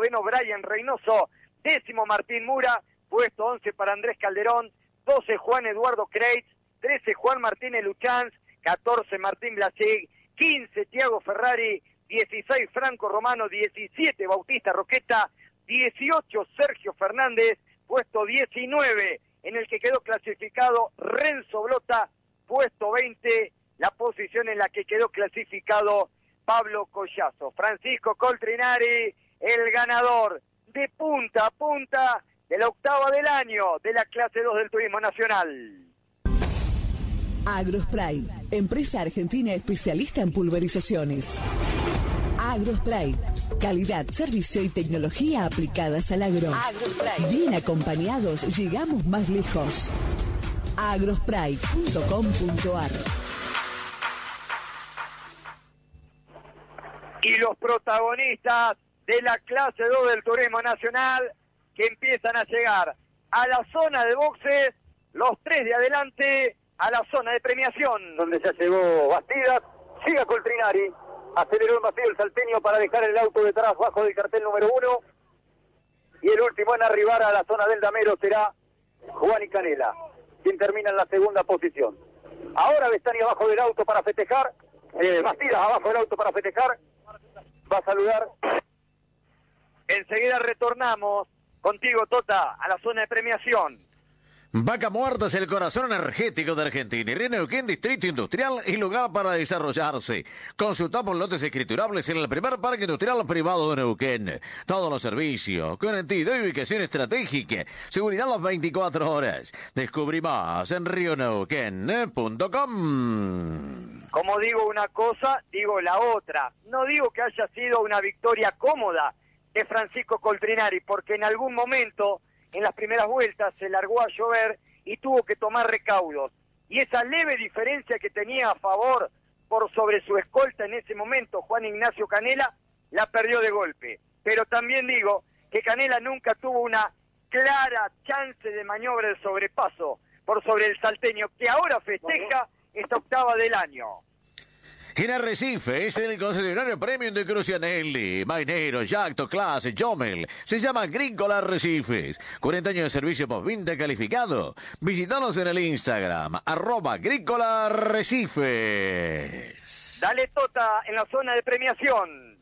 noveno Brian Reynoso, 10º Martín Mura, puesto 11 para Andrés Calderón, 12 Juan Eduardo Kreitz, 13 Juan Martínez Luchanz, 14 Martín Blasig, 15 Tiago Ferrari, 16 Franco Romano, 17 Bautista Roqueta, 18 Sergio Fernández, puesto 19 en el que quedó clasificado Renzo Blota, puesto 20, la posición en la que quedó clasificado Pablo Collazo. Francisco Coltrinari, el ganador de punta a punta de la octava del año de la clase 2 del Turismo Nacional. Agrospray, empresa argentina especialista en pulverizaciones. Agrospray, calidad, servicio y tecnología aplicadas al agro. Agrospray. Bien acompañados, llegamos más lejos. agrospray.com.ar. Y los protagonistas de la clase 2 del Turismo Nacional que empiezan a llegar a la zona de boxes, los tres de adelante a la zona de premiación. Donde ya llegó Bastidas, siga Coltrinari, aceleró demasiado el salteño para dejar el auto detrás bajo del cartel número 1, y el último en arribar a la zona del damero será Juan y Canela, quien termina en la segunda posición. Ahora Bestani abajo del auto para festejar, Bastidas abajo del auto para festejar, va a saludar. Enseguida retornamos contigo, Tota, a la zona de premiación. Vaca Muerta es el corazón energético de Argentina y Neuquén, distrito industrial y lugar para desarrollarse. Consultamos lotes escriturables en el primer parque industrial privado de Neuquén. Todos los servicios, con entidad y ubicación estratégica, seguridad las 24 horas. Descubrí más en rioneuquén.com. Como digo una cosa, digo la otra. No digo que haya sido una victoria cómoda de Francisco Coltrinari, porque en algún momento, en las primeras vueltas, se largó a llover y tuvo que tomar recaudos. Y esa leve diferencia que tenía a favor por sobre su escolta en ese momento, Juan Ignacio Canela, la perdió de golpe. Pero también digo que Canela nunca tuvo una clara chance de maniobra de sobrepaso por sobre el salteño, que ahora festeja esta octava del año. En Arrecife es el concesionario premium de Crucianelli, Mainero, Yacto, Clase, Jomel. Se llama Agrícola Arrecifes. 40 años de servicio postventa calificado. Visítanos en el Instagram, @Agrícola Arrecifes. Dale, Tota, en la zona de premiación.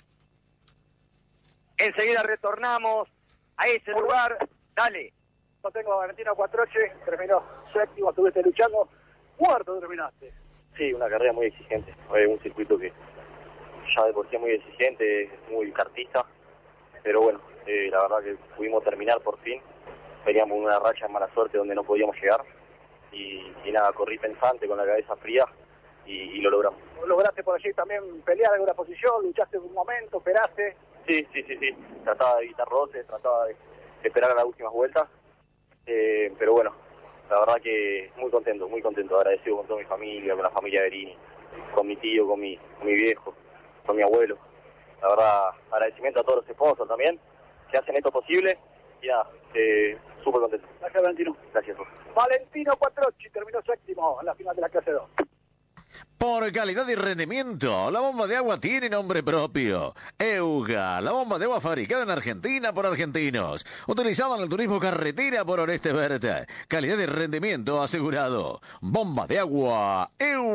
Enseguida retornamos a ese lugar. Dale. No tengo Valentino Cuatroche, terminó séptimo, estuviste luchando. Cuarto terminaste. Sí, una carrera muy exigente. Fue un circuito que ya de por sí es muy exigente, muy kartista. Pero bueno, la verdad que pudimos terminar por fin. Veníamos una racha de mala suerte donde no podíamos llegar. Y nada, corrí pensante con la cabeza fría y lo logramos. ¿Lograste por allí también pelear alguna posición? ¿Luchaste un momento? ¿Esperaste? Sí. Trataba de evitar roces, trataba de esperar a las últimas vueltas. Pero bueno, la verdad que muy contento, agradecido con toda mi familia, con la familia Berini, con mi tío, con mi viejo, con mi abuelo. La verdad, agradecimiento a todos los esposos también, que hacen esto posible, y nada, súper contento. Gracias, Valentino. Gracias. Valentino Cuatrochi terminó séptimo en la final de la clase 2. Por calidad y rendimiento, la bomba de agua tiene nombre propio. EUGA, la bomba de agua fabricada en Argentina por argentinos. Utilizada en el turismo carretera por Oreste Berta. Calidad y rendimiento asegurado. Bomba de agua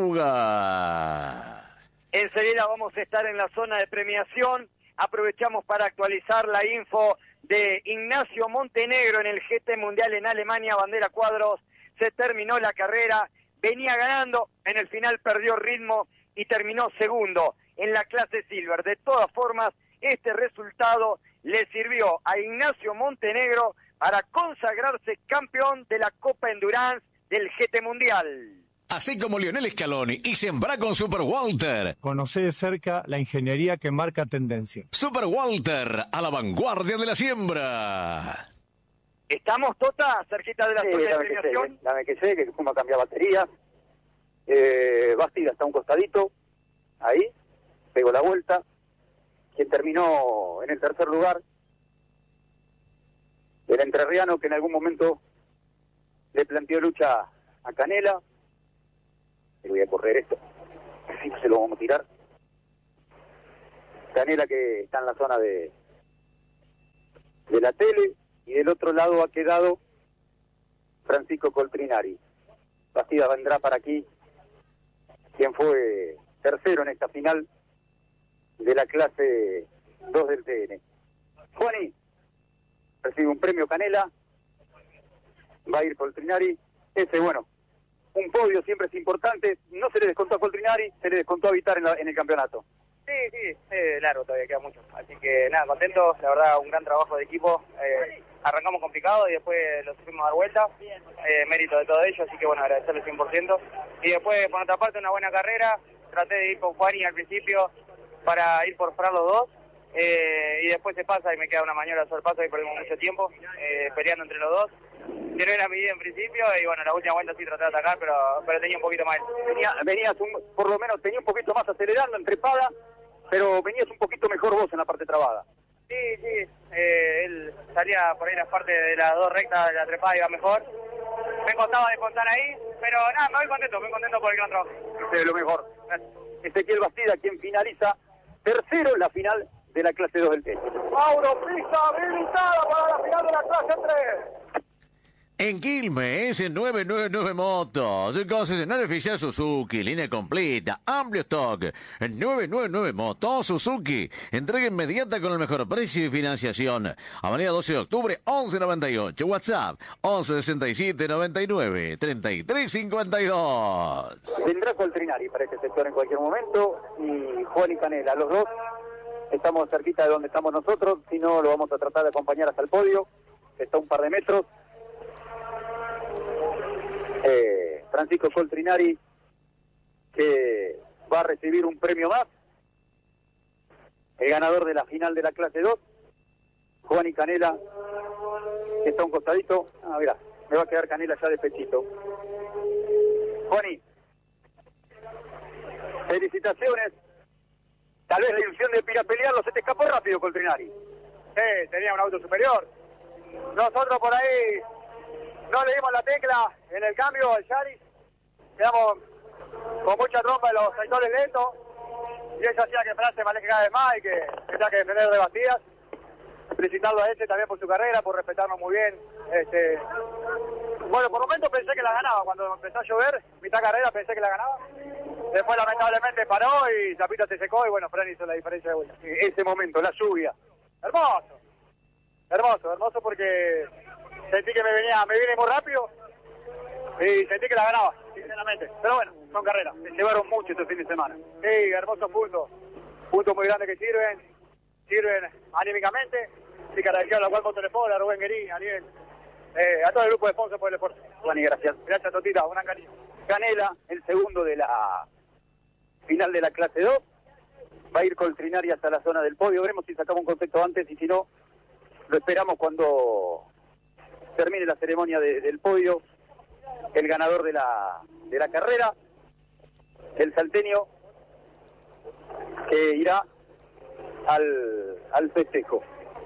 EUGA. Enseguida vamos a estar en la zona de premiación. Aprovechamos para actualizar la info de Ignacio Montenegro en el GT Mundial en Alemania, bandera cuadros. Se terminó la carrera. Venía ganando, en el final perdió ritmo y terminó segundo en la clase Silver. De todas formas, este resultado le sirvió a Ignacio Montenegro para consagrarse campeón de la Copa Endurance del GT Mundial. Así como Lionel Scaloni y sembrá con Super Walter. Conocé de cerca la ingeniería que marca tendencia. Super Walter, a la vanguardia de la siembra. ¿Estamos, Tota, cerquita de la zona de premiación? Dame que sé, que fuimos a cambiar batería. Bastida está a un costadito, ahí, pegó la vuelta. Quien terminó en el tercer lugar, el entrerriano que en algún momento le planteó lucha a Canela. Le voy a correr esto, así no se lo vamos a tirar. Canela que está en la zona de de la tele, y del otro lado ha quedado Francisco Coltrinari. Bastidas vendrá para aquí, quien fue tercero en esta final de la clase 2 del TN. Juani recibe un premio Canela, va a ir Coltrinari. Bueno, un podio siempre es importante. No se le descontó a Coltrinari, se le descontó a Vitar en el campeonato. Sí, largo, todavía queda mucho. Así que nada, contento, la verdad, un gran trabajo de equipo. Arrancamos complicado y después lo supimos dar vuelta. Mérito de todo ello, así que bueno, agradecerle 100%. Y después, por otra parte, una buena carrera. Traté de ir con Juani al principio para ir por fuera los dos. Y después se pasa y me queda una maniobra sobre el paso y perdimos mucho tiempo peleando entre los dos. Que no era mi idea en principio, y bueno, la última vuelta sí traté de atacar, pero tenía un poquito más. Por lo menos tenía un poquito más acelerando en trepada, pero venías un poquito mejor vos en la parte trabada. Sí, él salía por ahí las partes de las dos rectas de la trepada, iba mejor. Me costaba descontar ahí, pero nada, me voy contento por el gran trabajo. Es lo mejor. Ezequiel Bastida, quien finaliza tercero en la final de la clase 2 del TN. Mauro Pisa habilitada para la final de la clase 3. En Quilmes, 999 Motos, concesionario oficial Suzuki, línea completa, amplio stock. 999 Motos Suzuki, entrega inmediata con el mejor precio y financiación. Avenida 12 de octubre, 1198, WhatsApp, 1167 99 33 52. Vendrá Coltrinari para este sector en cualquier momento, y Juan y Canela, los dos estamos cerquita de donde estamos nosotros, si no lo vamos a tratar de acompañar hasta el podio, está a un par de metros. Francisco Coltrinari, que va a recibir un premio más, el ganador de la final de la clase 2, Juan y Canela, que está a un costadito. Mirá, me va a quedar Canela ya de pechito. Juani, felicitaciones. Tal vez la ilusión de ir a pelearlo se te escapó rápido, Coltrinari. Tenía un auto superior. Nosotros por ahí no le dimos la tecla en el cambio al Yaris. Quedamos con mucha trompa en los sectores lentos. Y eso hacía que France me aleje cada vez más y que tenga que defender de Bastidas. Felicitarlo a ese también por su carrera, por respetarnos muy bien. Bueno, por momentos pensé que la ganaba. Cuando empezó a llover, mitad carrera pensé que la ganaba. Después lamentablemente paró y la pista se secó y bueno, Fran hizo la diferencia de vuelta. Ese momento, la lluvia. Hermoso porque sentí que me vine muy rápido y sentí que la ganaba, sinceramente. Pero bueno, son carreras. Se llevaron mucho este fin de semana. Sí, hermosos puntos muy grandes que sirven anímicamente. Sí, que agradecer a la cual Motoresport, a Rubén Guerín, a Ariel, a todo el grupo de sponsors por el esfuerzo. Juan, y gracias. Gracias, Totita, un gran cariño. Canela, el segundo de la final de la clase 2, va a ir Coltrinari hasta la zona del podio. Veremos si sacamos un concepto antes y si no, lo esperamos cuando termine la ceremonia del podio. El ganador de la carrera, el salteño, que irá al festejo.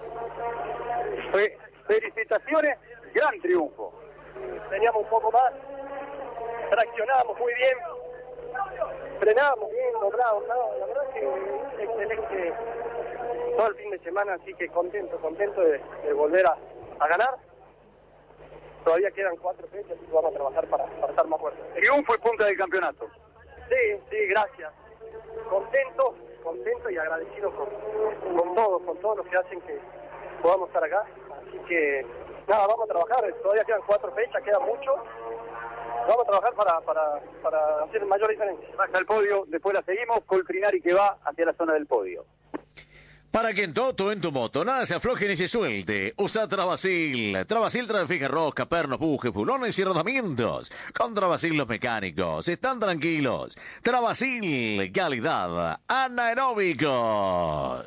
Felicitaciones, gran triunfo. Teníamos un poco más, traccionábamos muy bien, frenábamos bien, doblábamos, la verdad que excelente todo el fin de semana, así que contento de volver a ganar. Todavía quedan 4 fechas y vamos a trabajar para estar más fuertes. Triunfo y punta del campeonato. Sí, gracias. Contento y agradecido con todos los que hacen que podamos estar acá. Así que nada, vamos a trabajar. Todavía quedan 4 fechas, queda mucho. Vamos a trabajar para hacer mayor diferencia. Hasta el podio, después la seguimos. Coltrinari que va hacia la zona del podio. Para que en todo, en tu moto, nada se afloje ni se suelte. Usa Travasil. Travasil trae fija rosca, pernos, bujes, pulones y rodamientos. Con Travasil los mecánicos están tranquilos. Travasil, calidad, anaeróbicos.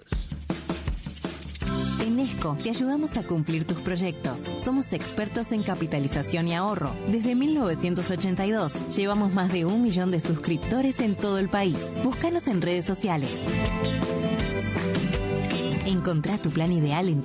En Esco te ayudamos a cumplir tus proyectos. Somos expertos en capitalización y ahorro. Desde 1982 llevamos más de 1 millón de suscriptores en todo el país. Búscanos en redes sociales. Encontrá tu plan ideal en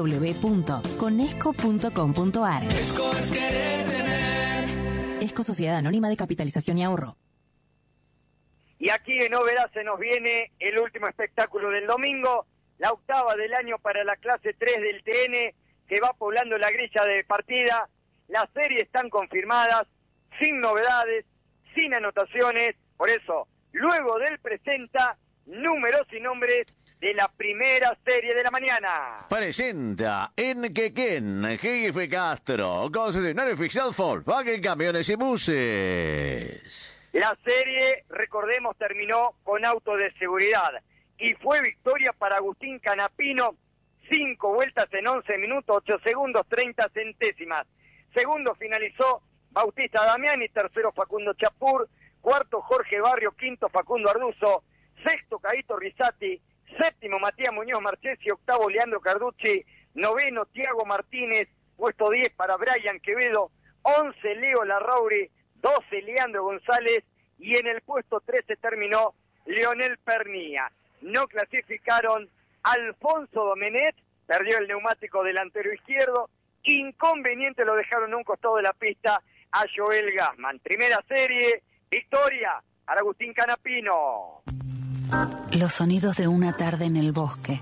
www.conesco.com.ar. Esco es querer tener. Esco Sociedad Anónima de Capitalización y Ahorro. Y aquí en Oberá se nos viene el último espectáculo del domingo, la octava del año para la clase 3 del TN, que va poblando la grilla de partida. Las series están confirmadas, sin novedades, sin anotaciones. Por eso, luego del presenta, números y nombres de la primera serie de la mañana. Presenta en Quequén, Jefe Castro, concesionario oficial Volkswagen Camiones y Buses. La serie, recordemos, terminó con auto de seguridad y fue victoria para Agustín Canapino, 5 vueltas en 11 minutos, 8 segundos, 30 centésimas. Segundo finalizó Bautista Damiani, tercero Facundo Chapur, cuarto Jorge Barrio, quinto Facundo Arduzo, sexto Caíto Risati, séptimo Matías Muñoz Marchesi, octavo Leandro Carducci, noveno Tiago Martínez, puesto 10 para Brian Quevedo, 11 Leo Larrauri, 12 Leandro González y en el puesto 13 terminó Leonel Pernía. No clasificaron Alfonso Domenet, perdió el neumático delantero izquierdo, inconveniente lo dejaron en un costado de la pista a Joel Gassman. Primera serie, victoria para Agustín Canapino. Los sonidos de una tarde en el bosque.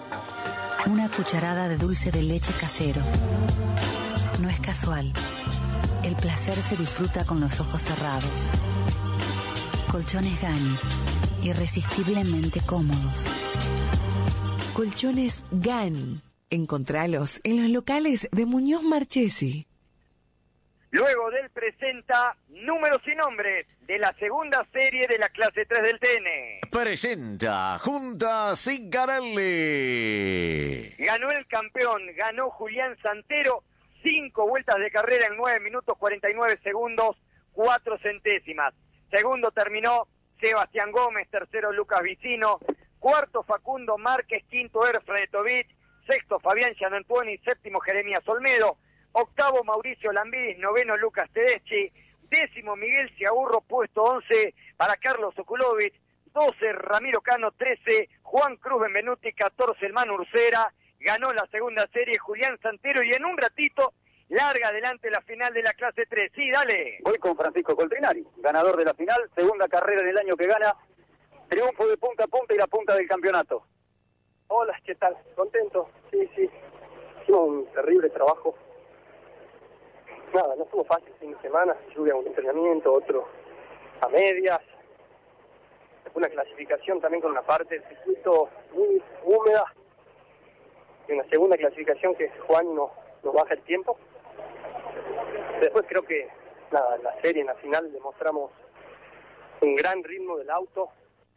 Una cucharada de dulce de leche casero. No es casual. El placer se disfruta con los ojos cerrados. Colchones Gani, irresistiblemente cómodos. Colchones Gani. Encontralos en los locales de Muñoz Marchesi. Luego del presenta, números y nombres de la segunda serie de la clase 3 del TN. Presenta Junta Cincarelli. Ganó el campeón, ganó Julián Santero, 5 vueltas de carrera en 9 minutos 49 segundos, 4 centésimas. Segundo terminó Sebastián Gómez, tercero Lucas Vicino, cuarto Facundo Márquez, quinto Erfretovich, sexto Fabián Gianantuoni, séptimo Jeremías Olmedo, octavo Mauricio Lambidis, noveno Lucas Tedeschi, décimo Miguel Ciaurro, puesto 11 para Carlos Okulovich, 12 Ramiro Cano, 13 Juan Cruz Benvenuti, 14 el Manu Ursera. Ganó la segunda serie Julián Santero y en un ratito larga adelante la final de la clase 3. Sí, dale. Voy con Francisco Coltrinari, ganador de la final, segunda carrera en el año que gana, triunfo de punta a punta y la punta del campeonato. Hola, ¿qué tal? ¿Contento? Sí. Hicimos un terrible trabajo. Nada, no estuvo fácil fin de semana, lluvia un entrenamiento, otro a medias. Una clasificación también con una parte del circuito muy húmeda. Y una segunda clasificación que Juan nos baja el tiempo. Después creo que nada, en la serie, en la final, demostramos un gran ritmo del auto.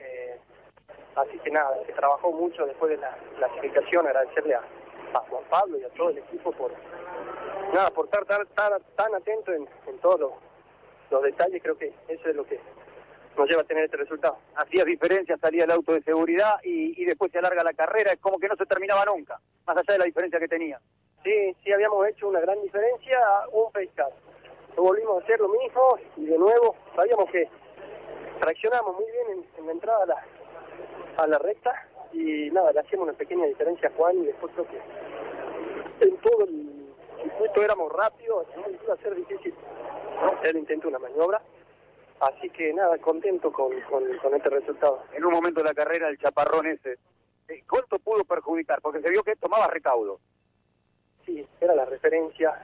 Así que nada, se trabajó mucho después de la clasificación. Agradecerle a Juan Pablo y a todo el equipo por estar tan atento en todos los detalles. Creo que eso es lo que nos lleva a tener este resultado. Hacías diferencia, salía el auto de seguridad y después se alarga la carrera, es como que no se terminaba nunca, más allá de la diferencia que tenía. Sí, habíamos hecho una gran diferencia, un pescado. Lo volvimos a hacer lo mismo y de nuevo sabíamos que traccionamos muy bien en la entrada a la recta y nada, le hacíamos una pequeña diferencia a Juan y después creo que en todo el circuito éramos rápidos, no iba a ser difícil hacer el intento de una maniobra. Así que nada, contento con este resultado. En un momento de la carrera, el chaparrón ese, ¿cuánto pudo perjudicar? Porque se vio que tomaba recaudo. Sí, era la referencia.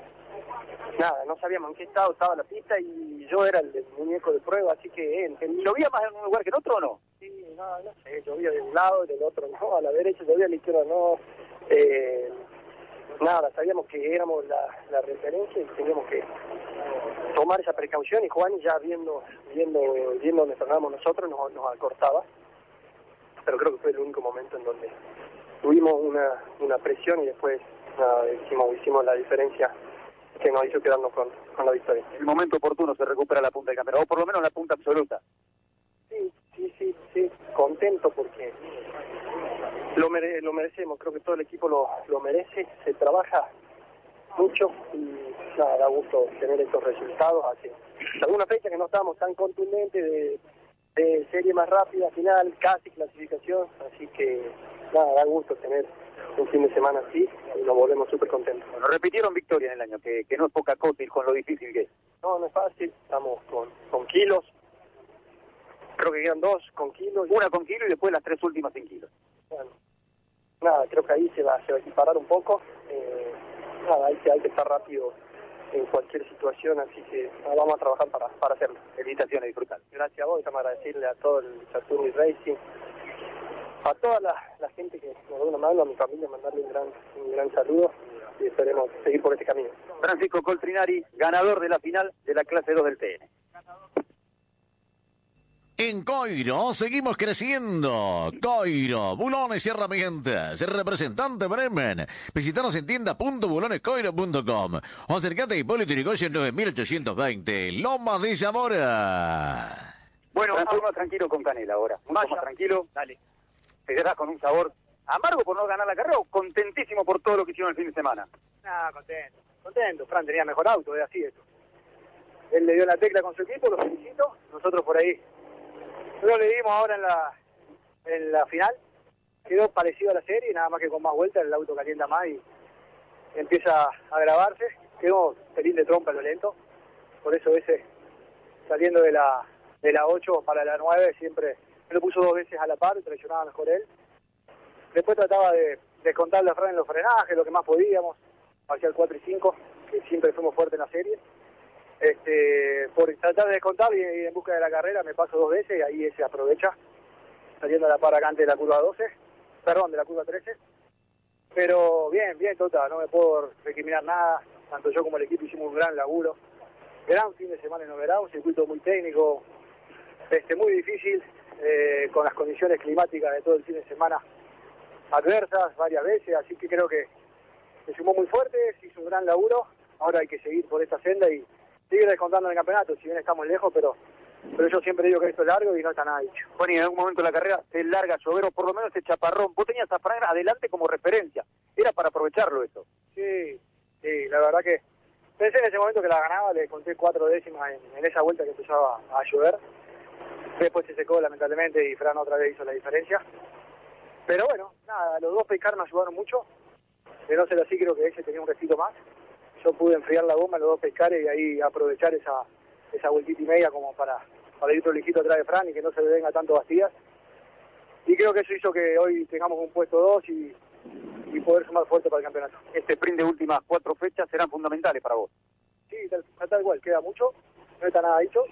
Nada, no sabíamos en qué estado estaba la pista y yo era el muñeco de prueba, así que ¿llovía más en un lugar que en otro o no? Sí, no sé, llovía de un lado, del otro no, a la derecha llovía, a la izquierda no. Nada, sabíamos que éramos la referencia y teníamos que tomar esa precaución y Juan ya viendo donde tornábamos nosotros nos acortaba, pero creo que fue el único momento en donde tuvimos una presión y después nada, hicimos la diferencia que nos hizo quedarnos con la victoria. En el momento oportuno se recupera la punta del campeonato, o por lo menos la punta absoluta. Sí, contento porque lo merecemos, creo que todo el equipo lo merece, se trabaja mucho y nada, da gusto tener estos resultados. Hace alguna fecha que no estábamos tan contundentes de serie más rápida, final, casi clasificación, así que nada, da gusto tener un fin de semana así y nos volvemos súper contentos. Bueno, repitieron victorias en el año, que no es poca cosa con lo difícil que es. No es fácil, estamos con kilos, creo que quedan 2 con kilos. Una con kilo y después las 3 últimas sin kilos. Bueno, nada, creo que ahí se va a equiparar un poco. nada, hay que estar rápido en cualquier situación, así que vamos a trabajar para hacerlo. Felicitaciones, disfrutar. Gracias a vos, déjame agradecerle a todo el Saturni Racing, a toda la gente que nos da una mano, a mi familia, mandarle un gran saludo y esperemos seguir por este camino. Francisco Coltrinari, ganador de la final de la clase 2 del TN. En Coiro seguimos creciendo. Coiro, bulones y herramientas. Representante Bremen. Visítanos en tienda.bulonescoiro.com o acercate a Hipólito Yrigoyen 9820, Loma de Zamora. Bueno, vamos más tranquilo con Canela ahora. Mucho más tranquilo. Dale. Te quedás con un sabor amargo por no ganar la carrera o contentísimo por todo lo que hicieron el fin de semana. Contento. Fran tenía mejor auto, es así esto. Él le dio la tecla con su equipo, lo felicito. Nosotros por ahí no le dimos ahora en la final. Quedó parecido a la serie, nada más que con más vueltas el auto calienta más y empieza a grabarse. Quedó pelín de trompa lo lento. Por eso ese, saliendo de la 8 para la 9, siempre me lo puso 2 veces a la par, traicionaba mejor él. Después trataba de contarle a Fran en los frenajes, lo que más podíamos, hacia el 4 y 5, que siempre fuimos fuertes en la serie. Por tratar de descontar y en busca de la carrera me paso 2 veces y ahí ese aprovecha, saliendo a la par acá antes de la curva de la curva 13. Pero bien, Tota, no me puedo recriminar nada, tanto yo como el equipo hicimos un gran laburo. Gran fin de semana en Oberá, un circuito muy técnico, muy difícil, con las condiciones climáticas de todo el fin de semana adversas varias veces, así que creo que se sumó muy fuerte, se hizo un gran laburo. Ahora hay que seguir por esta senda y seguir descontando en el campeonato, si bien estamos lejos, pero yo siempre digo que esto es largo y no está nada dicho. Bueno, y en algún momento de la carrera se larga Llovero, por lo menos ese chaparrón. Vos tenías a Fran adelante como referencia, era para aprovecharlo eso. Sí, la verdad que pensé en ese momento que la ganaba, le conté 4 décimas en esa vuelta que empezaba a llover. Después se secó lamentablemente y Fran otra vez hizo la diferencia. Pero bueno, nada, los 2 Pescar me ayudaron mucho. De no ser así, creo que ese tenía un respiro más. Yo pude enfriar la goma, los 2 Pescares, y ahí aprovechar esa vueltita y media como para ir prolijito atrás de Fran y que no se le venga tanto Bastías. Y creo que eso hizo que hoy tengamos un puesto 2 y poder sumar fuerte para el campeonato. Este sprint de últimas 4 fechas serán fundamentales para vos. Sí, tal cual, queda mucho, no está nada dicho.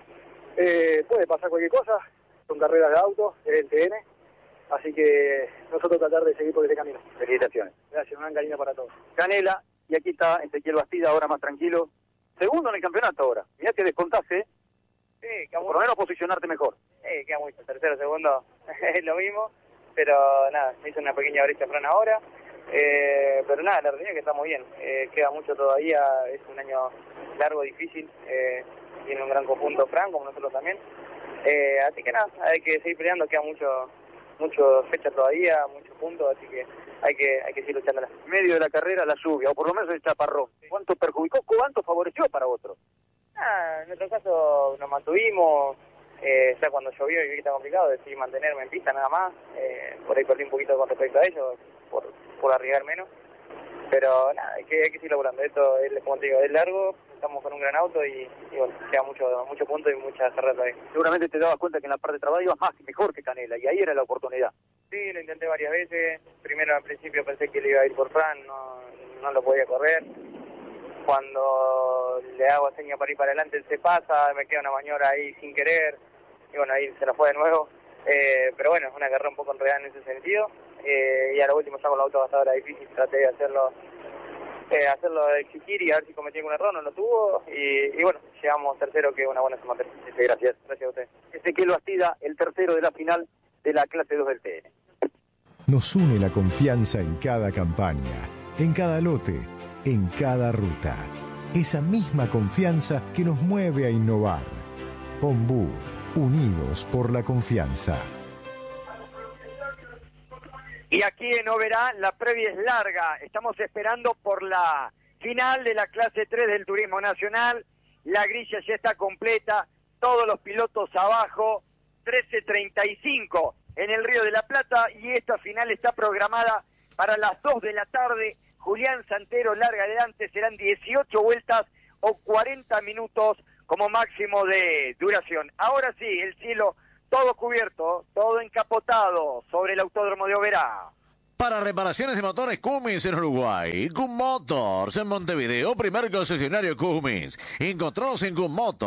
Puede pasar cualquier cosa, son carreras de auto, es el TN. Así que nosotros tratar de seguir por este camino. Felicitaciones. Gracias, un gran cariño para todos. Canela, y aquí está Ezequiel Bastida, ahora más tranquilo. Segundo en el campeonato ahora. Mirá que descontaste, Sí, por lo menos posicionarte mejor. queda mucho. Tercero, segundo, es lo mismo. Pero nada, me hizo una pequeña brecha Fran ahora. Pero nada, la realidad es que estamos bien. Queda mucho todavía, es un año largo, difícil. Tiene un gran conjunto Fran, como nosotros también. Así que nada, hay que seguir peleando, queda mucho fecha todavía, muchos puntos, así que hay que seguir luchándola. Medio de la carrera la lluvia, o por lo menos el chaparrón. ¿Cuánto perjudicó, cuánto favoreció para otros? En nuestro caso nos mantuvimos, ya cuando llovió y vi que estaba complicado, decidí mantenerme en pista nada más. Por ahí perdí un poquito con respecto a ellos, por arriesgar menos. Pero nada, hay que seguir laburando. Esto, como te digo, es largo, estamos con un gran auto y bueno, queda mucho punto y mucha carrera todavía. Seguramente te dabas cuenta que en la parte de trabajo ibas más y mejor que Canela, y ahí era la oportunidad. Sí, lo intenté varias veces. Primero al principio pensé que le iba a ir por Fran, no lo podía correr. Cuando le hago seña para ir para adelante, él se pasa, me queda una maniobra ahí sin querer, y bueno, ahí se la fue de nuevo. Pero bueno, es una carrera un poco enredada en ese sentido. Y a lo último ya con la autogastadora difícil traté de hacerlo exigir y a ver si cometí algún error, no lo tuvo, y bueno, llegamos tercero, que es una buena suma. Gracias. Gracias a usted. Ezequiel Bastida, el tercero de la final de la clase 2 del TN. Nos une la confianza en cada campaña, en cada lote, en cada ruta. Esa misma confianza que nos mueve a innovar. Ombú, unidos por la confianza. Y aquí en Oberá la previa es larga. Estamos esperando por la final de la clase 3 del Turismo Nacional. La grilla ya está completa. Todos los pilotos abajo. 13:35 en el Río de la Plata. Y esta final está programada para las 2 de la tarde. Julián Santero larga adelante. Serán 18 vueltas o 40 minutos como máximo de duración. Ahora sí, el cielo todo cubierto, todo encapotado sobre el Autódromo de Oberá. Para reparaciones de motores Cummins en Uruguay, Cum Motors en Montevideo, primer concesionario Cummins. Encontranos en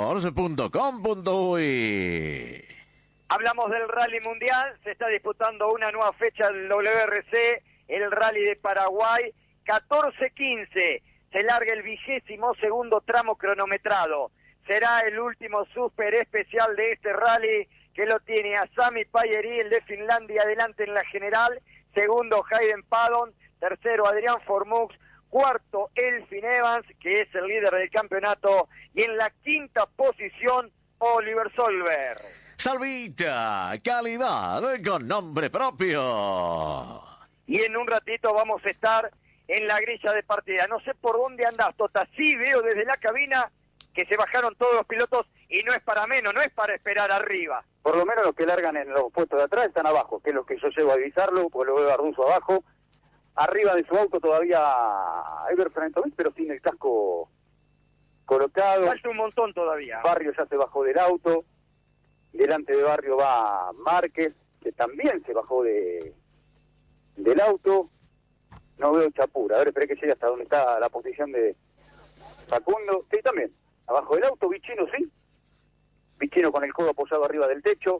cummotors.com.uy. Hablamos del Rally Mundial, se está disputando una nueva fecha del WRC, el Rally de Paraguay, 14-15, se larga el 22º tramo cronometrado. Será el último super especial de este rally, que lo tiene a Sami Pajeri, el de Finlandia, adelante en la general, segundo Hayden Paddon, tercero Adrián Formux, cuarto Elfyn Evans, que es el líder del campeonato, y en la quinta posición Oliver Solberg. Salvita, calidad con nombre propio. Y en un ratito vamos a estar en la grilla de partida. No sé por dónde andás, Tota. Sí veo desde la cabina que se bajaron todos los pilotos y no es para menos, no es para esperar arriba. Por lo menos los que largan en los puestos de atrás están abajo, que es lo que yo llevo a avisarlo, porque lo veo a Arduzo abajo. Arriba de su auto todavía Ever Frentovic, pero sin el casco colocado. Falta un montón todavía. Barrio ya se bajó del auto. Delante de Barrio va Márquez, que también se bajó del auto. No veo Chapura. A ver, esperé que llegue hasta donde está la posición de Facundo. Sí, también. Abajo del auto, Vicino, sí. Vicino con el codo apoyado arriba del techo.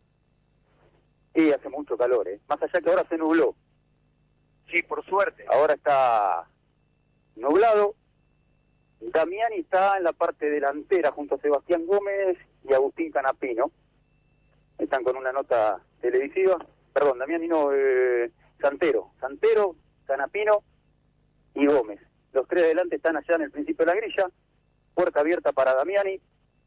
Y hace mucho calor, ¿eh? Más allá que ahora se nubló. Sí, por suerte. Ahora está nublado. Damiani está en la parte delantera junto a Sebastián Gómez y Agustín Canapino. Están con una nota televisiva. Perdón, Damiani no, Santero, Canapino y Gómez. Los tres adelante están allá en el principio de la grilla. Puerta abierta para Damiani,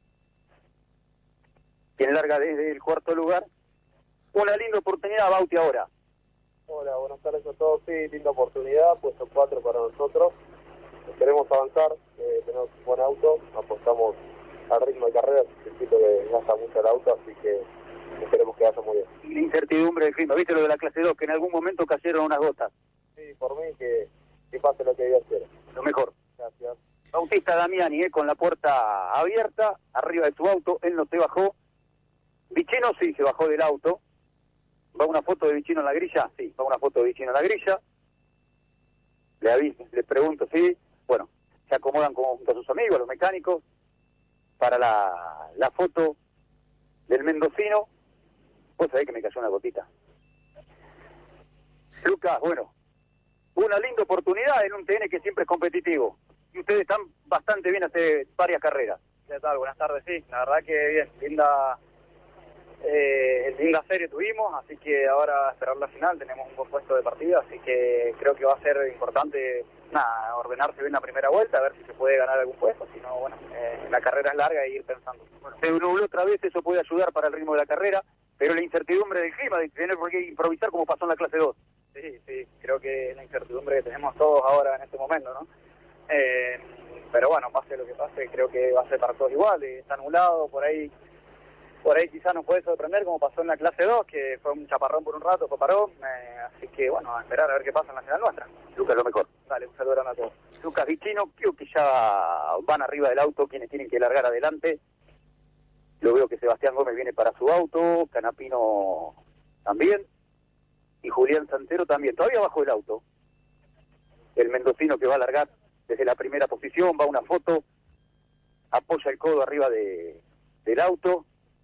quien larga desde el cuarto lugar. Una linda oportunidad, Bauti, ahora. Hola, buenas tardes a todos. Sí, linda oportunidad, puesto 4 para nosotros. Queremos avanzar, tenemos un buen auto, apostamos al ritmo de carrera, circuito que gasta mucho el auto, así que esperemos que vaya muy bien. Y la incertidumbre del clima, ¿viste lo de la clase 2? Que en algún momento cayeron unas gotas. Sí, por mí que pase lo que Dios quiera. Lo mejor. Gracias. Bautista Damiani, con la puerta abierta, arriba de su auto, él no se bajó. Vicino sí se bajó del auto. ¿Va una foto de Vicino en la grilla? Sí, va una foto de Vicino en la grilla. Le pregunto, sí. Bueno, se acomodan junto a sus amigos, los mecánicos, para la foto del mendocino. Vos sabés que me cayó una gotita. Lucas, bueno, una linda oportunidad en un TN que siempre es competitivo. Y ustedes están bastante bien hace varias carreras. ¿Qué tal? Buenas tardes, sí. La verdad que bien, linda serie tuvimos, así que ahora esperar la final, tenemos un buen puesto de partida, así que creo que va a ser importante ordenarse bien la primera vuelta, a ver si se puede ganar algún puesto, si no, bueno, la carrera es larga y ir pensando. Bueno, se nubló otra vez, eso puede ayudar para el ritmo de la carrera, pero la incertidumbre del clima, de tener por qué improvisar como pasó en la clase 2. Sí, creo que es la incertidumbre que tenemos todos ahora en este momento, ¿no? Pero bueno, pase lo que pase, creo que va a ser para todos igual, está nublado, por ahí quizás nos puede sorprender como pasó en la clase 2, que fue un chaparrón por un rato, después paró, así que bueno, a esperar a ver qué pasa en la final nuestra. Lucas, lo mejor. Dale, un saludo grande a todos. Lucas Vicino, creo que ya van arriba del auto quienes tienen que largar adelante. Lo veo que Sebastián Gómez viene para su auto, Canapino también, y Julián Santero también, todavía bajo el auto. El mendocino que va a largar desde la primera posición, va una foto, apoya el codo arriba del auto.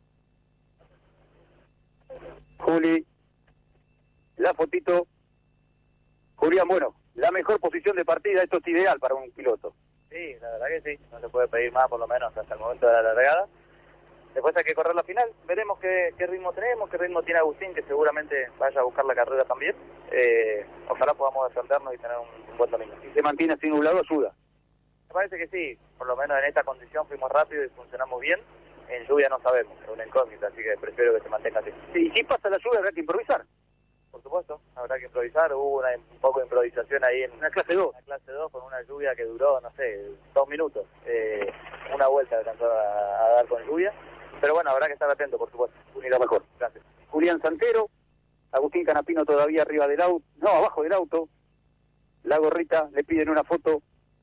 Juli, la fotito. Julián, bueno, la mejor posición de partida, esto es ideal para un piloto. Sí, la verdad que sí, no se puede pedir más por lo menos hasta el momento de la largada. Después hay que correr la final, veremos qué ritmo tenemos, qué ritmo tiene Agustín, que seguramente vaya a buscar la carrera también. Ojalá podamos defendernos y tener un buen dominio. Si se mantiene así nublado, ayuda. Me parece que sí, por lo menos en esta condición fuimos rápido y funcionamos bien. En lluvia no sabemos, es una incógnita, así que prefiero que se mantenga así. Sí, si pasa la lluvia habrá que improvisar. Por supuesto, habrá que improvisar, hubo un poco de improvisación ahí en la clase 2. En la clase 2 con una lluvia que duró, no sé, 2 minutos. Una vuelta alcanzó a dar con lluvia, pero bueno, habrá que estar atento, por supuesto. Unidad mejor. Gracias. Julián Santero, Agustín Canapino todavía arriba del auto, no, abajo del auto. La gorrita, le piden una foto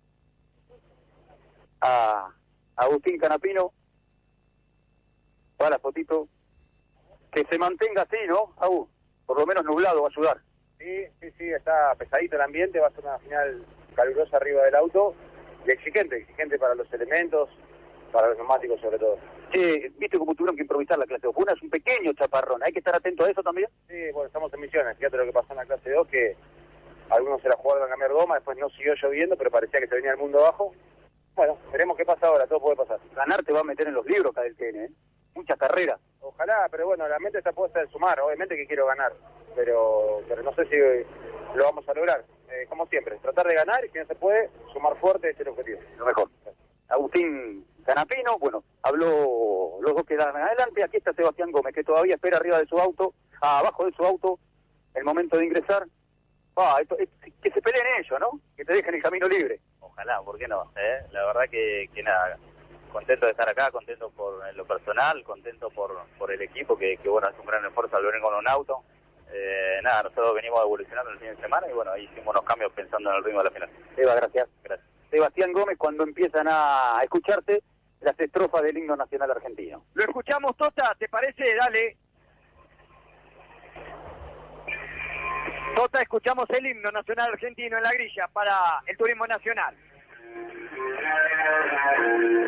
a Agustín Canapino. Va la fotito. Que se mantenga así, ¿no, Agu? Por lo menos nublado va a ayudar. Sí, está pesadito el ambiente, va a ser una final calurosa arriba del auto y exigente para los elementos, para los neumáticos sobre todo. ¿Viste cómo tuvieron que improvisar la clase 2? Fue un pequeño chaparrón, ¿hay que estar atento a eso también? Sí, bueno, estamos en Misiones, fíjate lo que pasó en la clase 2, que algunos se la jugaron a cambiar goma, después no siguió lloviendo, pero parecía que se venía el mundo abajo. Bueno, veremos qué pasa ahora, todo puede pasar. Ganar te va a meter en los libros acá del TN, muchas carreras. Ojalá, pero bueno, la mente está puesta en sumar, obviamente que quiero ganar, pero no sé si lo vamos a lograr. Como siempre, tratar de ganar y si no se puede, sumar fuerte es el objetivo. Lo mejor. Agustín Canapino, bueno, habló los dos que dan adelante. Aquí está Sebastián Gómez, que todavía espera arriba de su auto, abajo de su auto, el momento de ingresar. Que se peleen ellos, ¿no? Que te dejen el camino libre. Ojalá, ¿por qué no? La verdad que nada, contento de estar acá, contento por lo personal, contento por el equipo, que bueno, es un gran esfuerzo al venir con un auto. Nada, nosotros venimos evolucionando el fin de semana y bueno, ahí hicimos unos cambios pensando en el ritmo de la final. Eva, gracias. Sebastián Gómez, cuando empiezan a escucharte las estrofas del himno nacional argentino. Lo escuchamos, Tota, ¿te parece? Dale. Tota, escuchamos el himno nacional argentino en la grilla para el turismo nacional.